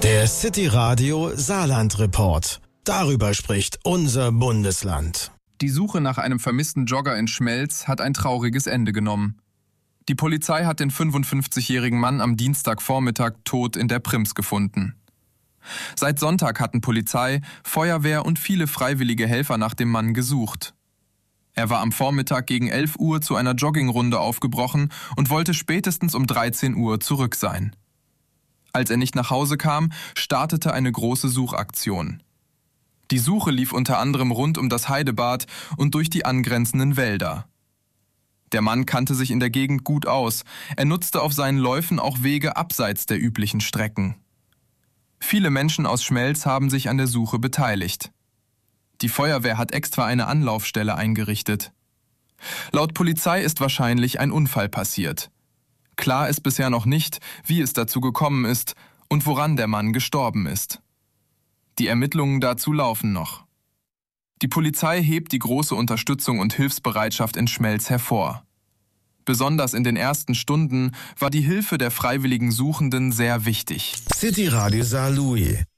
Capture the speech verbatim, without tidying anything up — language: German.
Der City Radio Saarland Report. Darüber spricht unser Bundesland. Die Suche nach einem vermissten Jogger in Schmelz hat ein trauriges Ende genommen. Die Polizei hat den fünfundfünfzigjährigen Mann am Dienstagvormittag tot in der Prims gefunden. Seit Sonntag hatten Polizei, Feuerwehr und viele freiwillige Helfer nach dem Mann gesucht. Er war am Vormittag gegen elf Uhr zu einer Joggingrunde aufgebrochen und wollte spätestens um dreizehn Uhr zurück sein. Als er nicht nach Hause kam, startete eine große Suchaktion. Die Suche lief unter anderem rund um das Heidebad und durch die angrenzenden Wälder. Der Mann kannte sich in der Gegend gut aus. Er nutzte auf seinen Läufen auch Wege abseits der üblichen Strecken. Viele Menschen aus Schmelz haben sich an der Suche beteiligt. Die Feuerwehr hat extra eine Anlaufstelle eingerichtet. Laut Polizei ist wahrscheinlich ein Unfall passiert. Klar ist bisher noch nicht, wie es dazu gekommen ist und woran der Mann gestorben ist. Die Ermittlungen dazu laufen noch. Die Polizei hebt die große Unterstützung und Hilfsbereitschaft in Schmelz hervor. Besonders in den ersten Stunden war die Hilfe der freiwilligen Suchenden sehr wichtig. City Radio Saarlouis.